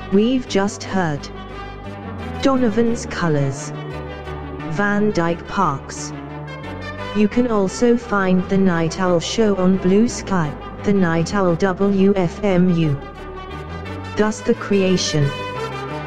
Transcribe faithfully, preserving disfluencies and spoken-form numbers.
We've just heard Donovan's Colors, Van Dyke Parks. You can also find The Night Owl Show on Blue Sky, The Night Owl W F M U. Thus the creation.